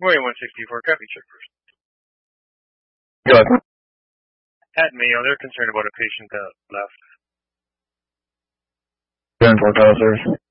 William 164, copy, check first. Go ahead. At Mayo, they're concerned about a patient that left. 10-4 call service.